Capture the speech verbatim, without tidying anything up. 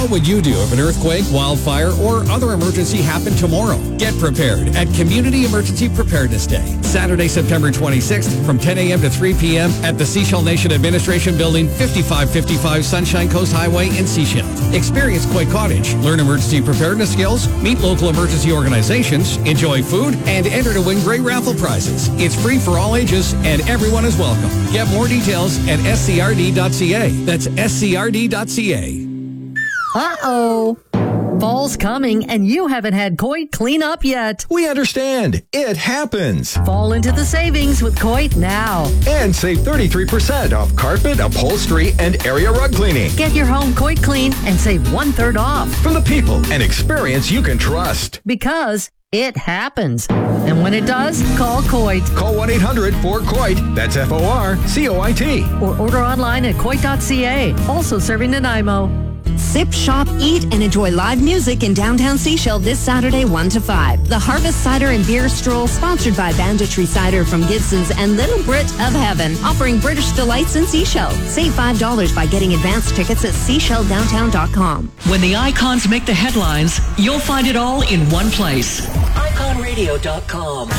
What would you do if an earthquake, wildfire, or other emergency happened tomorrow? Get prepared at Community Emergency Preparedness Day, Saturday, September twenty-sixth from ten a.m. to three p.m. at the Seychelles Nation Administration Building, fifty-five fifty-five Sunshine Coast Highway in Seychelles. Experience Coit Cottage, learn emergency preparedness skills, meet local emergency organizations, enjoy food, and enter to win great raffle prizes. It's free for all ages, and everyone is welcome. Get more details at s c r d dot c a. That's s c r d dot c a. Uh-oh. Fall's coming, and you haven't had Coit clean up yet. We understand. It happens. Fall into the savings with Coit now. And save thirty-three percent off carpet, upholstery, and area rug cleaning. Get your home Coit clean and save one-third off. From the people and experience you can trust. Because it happens. And when it does, call Coit. Call one eight hundred four C O I T. That's F O R C O I T. Or order online at coit dot c a. Also serving Nanaimo. Sip, shop, eat, and enjoy live music in downtown Seychelles this Saturday, one to five. The Harvest Cider and Beer Stroll, sponsored by Banditry Cider from Gibson's and Little Brit of Heaven, offering British delights in Seychelles. Save five dollars by getting advance tickets at seychelles downtown dot com. When the icons make the headlines, you'll find it all in one place. icon radio dot com